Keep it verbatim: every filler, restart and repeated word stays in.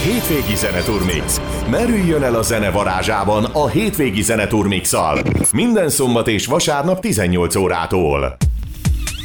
Hétvégi Zeneturmix. Merüljön el a zene varázsában a Hétvégi Zeneturmix-szal. Minden szombat és vasárnap tizennyolc órától.